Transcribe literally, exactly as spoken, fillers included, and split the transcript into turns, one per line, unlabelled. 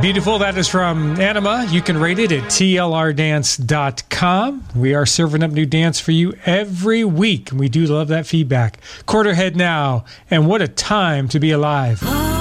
Beautiful. That is from Anima. You can rate it at T L R dance dot com. We are serving up new dance for you every week, and we do love that feedback. Quarter ahead now, and what a time to be alive.